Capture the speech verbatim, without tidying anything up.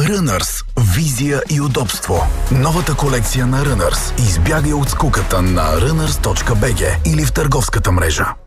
Runners. Визия и удобство. Новата колекция на Runners. Избягай от скуката на runners точка би джи или в търговската мрежа.